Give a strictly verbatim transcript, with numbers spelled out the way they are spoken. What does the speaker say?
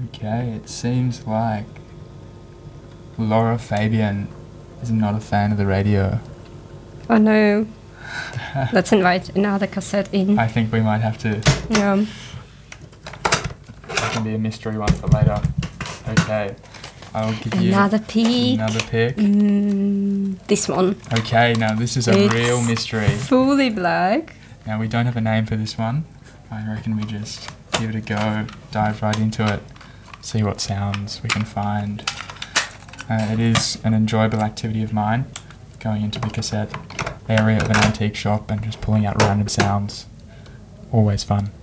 Okay, it seems like Laura Fabian is not a fan of the radio. Oh no. Let's invite another cassette in. I think we might have to. Yeah. That can be a mystery one for later. Okay, I'll give you Another pick. another pick. Mm, this one. Okay, now this is a It's real mystery. Fully black. Now we don't have a name for this one. I reckon we just give it a go, dive right into it, see what sounds we can find. Uh, it is an enjoyable activity of mine, going into the cassette area of an antique shop and just pulling out random sounds. Always fun.